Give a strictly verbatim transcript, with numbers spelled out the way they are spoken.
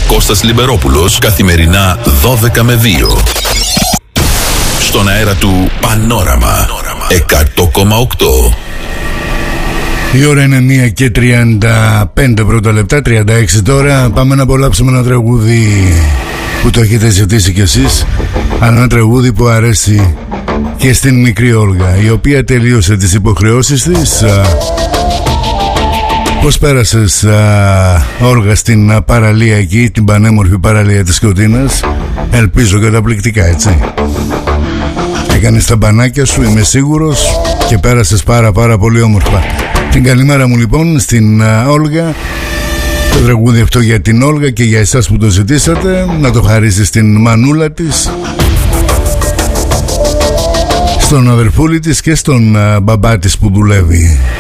Κώστας Λιμπερόπουλος, καθημερινά δώδεκα με δύο. Στον αέρα του Πανόραμα εκατό κόμμα οκτώ. Η ώρα είναι μία και τριάντα πέντε πρώτα λεπτά, τριάντα έξι τώρα. Πάμε να απολαύσουμε ένα τραγούδι που το έχετε ζητήσει κι εσείς, αλλά ένα τραγούδι που αρέσει και στην μικρή Όλγα, η οποία τελείωσε τις υποχρεώσεις της. Πώς πέρασες, α, Όλγα, στην παραλία εκεί, την πανέμορφη παραλία της Κωτίνας? Ελπίζω καταπληκτικά, έτσι. Έκανες τα μπανάκια σου, είμαι σίγουρος, και πέρασες πάρα πάρα πολύ όμορφα. Την καλημέρα μου λοιπόν στην α, Όλγα. Το τραγούδι αυτό για την Όλγα και για εσάς που το ζητήσατε, να το χαρίσει στην μανούλα της, στον αδερφούλη της και στον α, μπαμπά της που δουλεύει.